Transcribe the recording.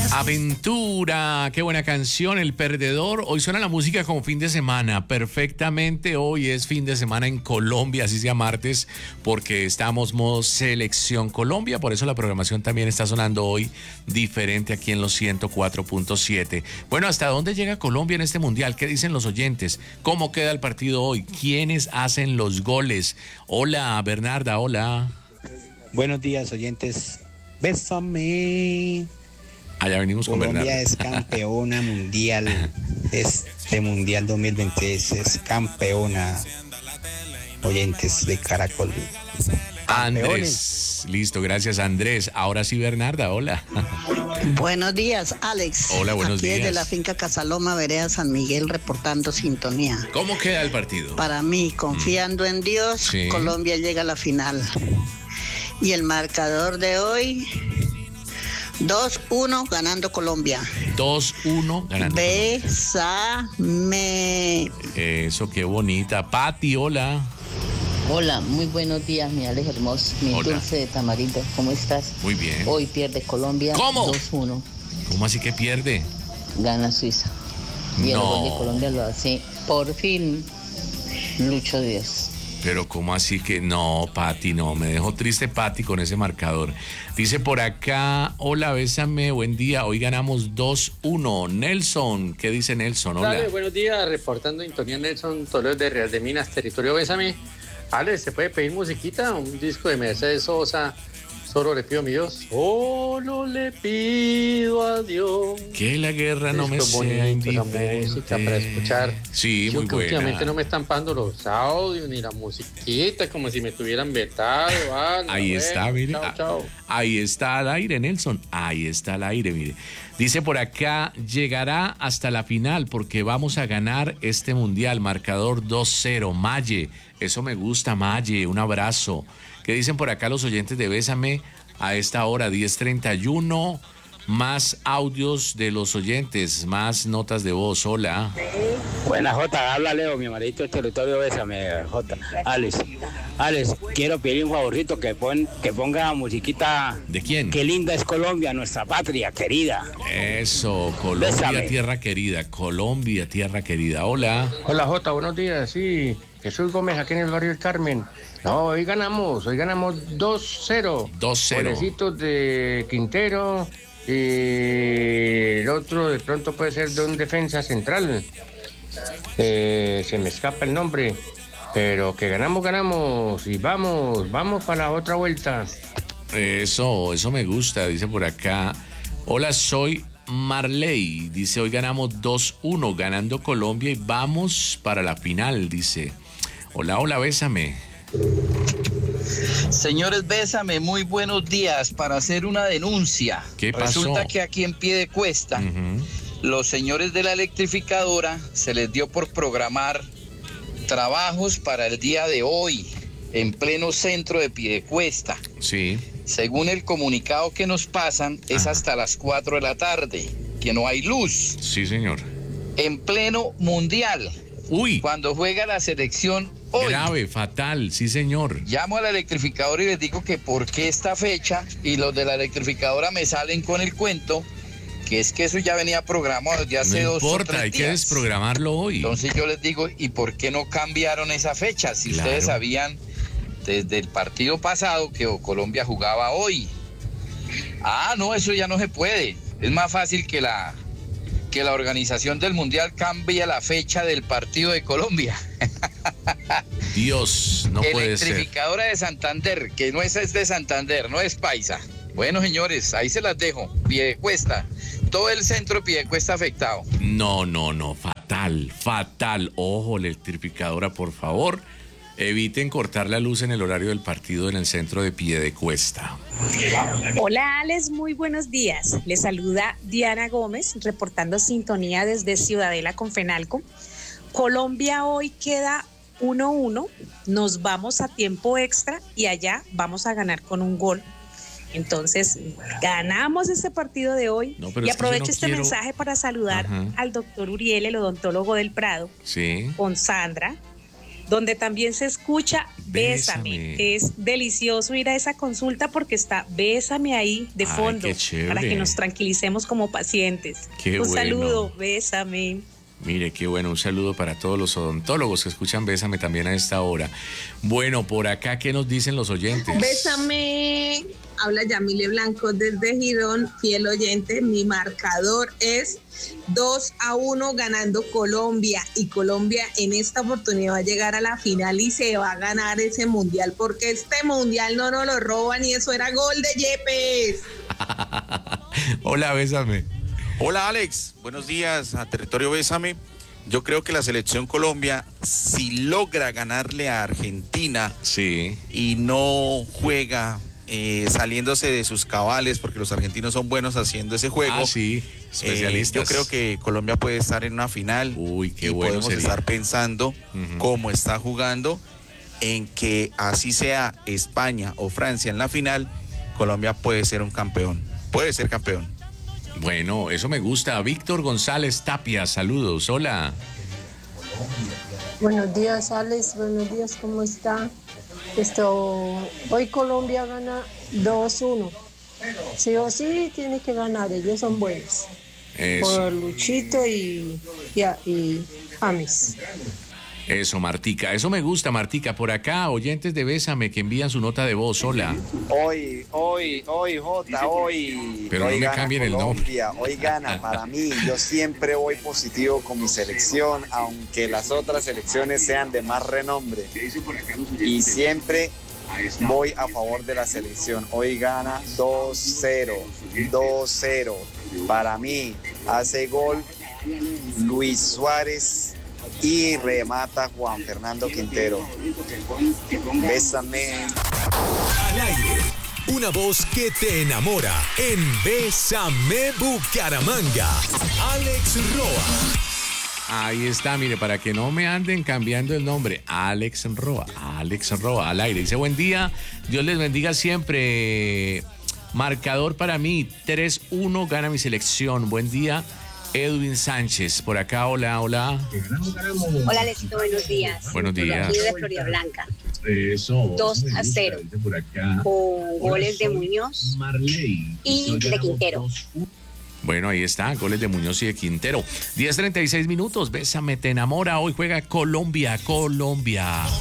Aventura, qué buena canción, El Perdedor. Hoy suena la música como fin de semana, perfectamente. Hoy es fin de semana en Colombia, así sea martes, porque estamos modo Selección Colombia. Por eso la programación también está sonando hoy diferente aquí en los 104.7. Bueno, ¿hasta dónde llega Colombia en este mundial? ¿Qué dicen los oyentes? ¿Cómo queda el partido hoy? ¿Quiénes hacen los goles? Hola, Bernarda, hola. Buenos días, oyentes. Bésame. Allá venimos con Bernarda. Colombia es campeona mundial. Este mundial 2023 es campeona. Oyentes de Caracol. Andrés. Listo, gracias, Andrés. Ahora sí, Bernarda, hola. Buenos días, Alex. Hola, buenos días. Aquí desde la finca Casaloma, vereda San Miguel, reportando sintonía. ¿Cómo queda el partido? Para mí, confiando en Dios, Sí. Colombia llega a la final. Y el marcador de hoy, 2-1 ganando Colombia. 2-1 ganando. Bésame. Eso, qué bonita. Pati, hola. Hola, muy buenos días, mi Alex hermoso, mi Hola. dulce de tamarindo, ¿cómo estás? Muy bien. Hoy pierde Colombia. ¿Cómo? 2-1, ¿Cómo así que pierde? gana Suiza. Y el No. gol de Colombia lo hace, por fin, Lucho Díaz. Pero ¿cómo así que no, Pati? No, me dejó triste Pati con ese marcador. Dice por acá, hola, bésame, buen día. Hoy ganamos 2-1. Nelson, ¿qué dice Nelson? Hola. Dale, buenos días, reportando Antonio Nelson Toledo de Real de Minas, territorio Bésame. Ale, ¿se puede pedir musiquita? Un disco de Mercedes Sosa. Solo le pido a mi Dios. Solo le pido a Dios. Que la guerra no me Disco sea bonito, la indiferente. música para escuchar. Sí, Yo muy que últimamente buena. no me están pagando los audios ni la musiquita, como si me tuvieran vetado. Vale, Ahí bueno, está, mire. Chao, chao. Ahí está al aire, Nelson. Ahí está al aire, mire. Dice por acá, llegará hasta la final porque vamos a ganar este mundial. Marcador 2-0. Maye, eso me gusta, Maye. Un abrazo. ¿Qué dicen por acá los oyentes de Bésame a esta hora? 10:31. Más audios de los oyentes, más notas de voz. Hola. Buena Jota, habla Leo, mi marido del territorio, bésame, Jota. Alex, quiero pedir un favorito que ponga musiquita. ¿De quién? Qué linda es Colombia, nuestra patria querida. Eso, Colombia, Bésame. tierra querida. Colombia, tierra querida. Hola. Hola Jota, buenos días, sí, Jesús Gómez aquí en el barrio del Carmen. No, hoy ganamos 2-0. 2-0. Golecitos de Quintero y el otro de pronto puede ser de un defensa central. Se me escapa el nombre, pero que ganamos y vamos para la otra vuelta. Eso me gusta, dice por acá. Hola, soy Marley. Dice, hoy ganamos 2-1, ganando Colombia y vamos para la final, dice. Hola, bésame. Señores, bésame, muy buenos días. Para hacer una denuncia. ¿Qué pasó? Resulta que aquí en Piedecuesta, los señores de la electrificadora se les dio por programar trabajos para el día de hoy, en pleno centro de Piedecuesta. Sí. Según el comunicado que nos pasan, es hasta las 4 de la tarde, que no hay luz. Sí, señor. En pleno mundial. Uy. Cuando juega la selección hoy. Grave, fatal, sí, señor. Llamo a la electrificadora y les digo que por qué esta fecha, y los de la electrificadora me salen con el cuento que es que eso ya venía programado desde hace No 2 o 3 importa, hay días. que desprogramarlo hoy. Entonces yo les digo, ¿y por qué no cambiaron esa fecha? Si Claro. ustedes sabían desde el partido pasado que Colombia jugaba hoy. Ah, no, eso ya no se puede. Es más fácil que la organización del Mundial cambie la fecha del partido de Colombia. Dios, no puede ser. Electrificadora de Santander, que no es de Santander, no es paisa. Bueno, señores, ahí se las dejo. Piedecuesta, todo el centro de Piedecuesta afectado. No, fatal. Ojo, electrificadora, por favor. Eviten cortar la luz en el horario del partido en el centro de Piedecuesta. Hola Alex, muy buenos días. Les saluda Diana Gómez, reportando sintonía desde Ciudadela con Fenalco. Colombia hoy queda 1-1, nos vamos a tiempo extra y allá vamos a ganar con un gol. Entonces, ganamos este partido de hoy. No, pero y es que yo aprovecho no este quiero- mensaje para saludar al doctor Uriel, el odontólogo del Prado, Sí. con Sandra. donde también se escucha Bésame. Bésame. Es delicioso ir a esa consulta porque está Bésame ahí de Ay, fondo qué chévere. para que nos tranquilicemos como pacientes. Qué Un bueno. saludo, Bésame. Mire, qué bueno, un saludo para todos los odontólogos que escuchan Bésame también a esta hora. Bueno, por acá, ¿qué nos dicen los oyentes? Bésame, habla Yamile Blanco desde Girón, fiel oyente. Mi marcador es 2-1 ganando Colombia, y Colombia en esta oportunidad va a llegar a la final y se va a ganar ese mundial, porque este mundial no nos lo roban, y eso era gol de Yepes. Hola, Bésame. Hola Alex, buenos días a Territorio Bésame. Yo creo que la selección Colombia, si logra ganarle a Argentina Sí. y no juega saliéndose de sus cabales, porque los argentinos son buenos haciendo ese juego, Ah, sí, especialistas. yo creo que Colombia puede estar en una final. Uy, qué y bueno podemos sería. estar pensando Ujú. cómo está jugando, en que así sea España o Francia en la final, Colombia puede ser un campeón, puede ser campeón. Bueno, eso me gusta. Víctor González Tapia, saludos. Hola. Buenos días, Alex. Buenos días, ¿cómo está? Hoy Colombia gana 2-1. Sí o sí tiene que ganar, ellos son buenos. Eso. Por Luchito y James. Eso, Martica. Eso me gusta, Martica. Por acá, oyentes de Bésame que envían su nota de voz. Hola. Hoy, Jota, hoy. Pero hoy no me gana cambien el nombre. Colombia, hoy gana. Para mí, yo siempre voy positivo con mi selección, aunque las otras selecciones sean de más renombre. Y siempre voy a favor de la selección. Hoy gana 2-0. 2-0. Para mí, hace gol Luis Suárez y remata Juan Fernando Quintero. Bésame. Al aire, una voz que te enamora en Bésame Bucaramanga. Alex Roa. Ahí está, mire, para que no me anden cambiando el nombre. Alex Roa, al aire. Dice, buen día, Dios les bendiga siempre. Marcador para mí, 3-1, gana mi selección. Buen día, Edwin Sánchez. Por acá, hola. Hola, Alexito, buenos días. Buenos días. Aquí de Florida Blanca. 2-0. Con goles de Muñoz y de Quintero. Bueno, ahí está, goles de Muñoz y de Quintero. 10:36 minutos, Bésame, te enamora. Hoy juega Colombia.